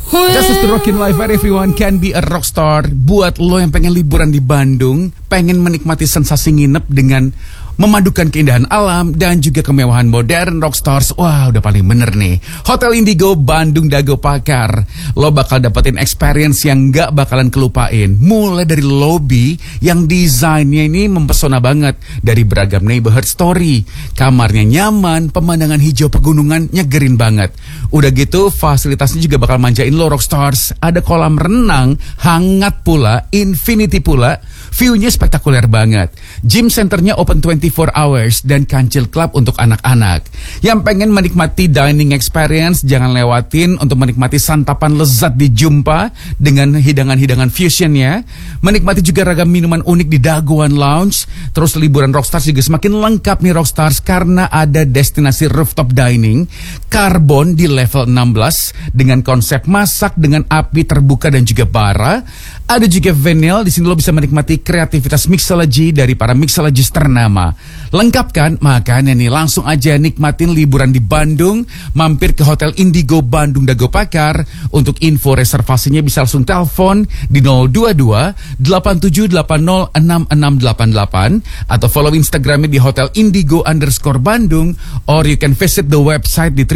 Just to rockin' life where everyone can be a rockstar. Buat lo yang pengen liburan di Bandung, pengen menikmati sensasi nginep dengan memadukan keindahan alam dan juga kemewahan modern rockstars. Wah, udah paling bener nih. Hotel Indigo Bandung Dago Pakar. Lo bakal dapetin experience yang gak bakalan kelupain. Mulai dari lobby yang desainnya ini mempesona banget. Dari beragam neighborhood story. Kamarnya nyaman, pemandangan hijau pegunungan nyegerin banget. Udah gitu fasilitasnya juga bakal manjain lo rockstars. Ada kolam renang, hangat pula, infinity pula. View-nya spektakuler banget. Gym centernya open 24 hours dan kancil club untuk anak-anak. Yang pengen menikmati dining experience, jangan lewatin untuk menikmati santapan lezat di Jumpa dengan hidangan-hidangan fusionnya. Menikmati juga ragam minuman unik di Dagoan Lounge. Terus liburan Rockstars juga semakin lengkap nih Rockstars karena ada destinasi rooftop dining karbon di level 16 dengan konsep masak dengan api terbuka dan juga bara. Ada juga vinyl, di sini lo bisa menikmati kreativitas mixology dari para mixologist ternama. Lengkap kan? Makanya nih langsung aja nikmatin liburan di Bandung. Mampir ke Hotel Indigo Bandung Dago Pakar. Untuk info reservasinya bisa langsung telepon di 022 8780 6688 atau follow Instagramnya di Hotel Indigo_Bandung, or you can visit the website di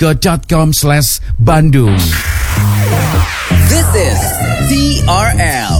www.hotelindigo.com/Bandung. This is TRL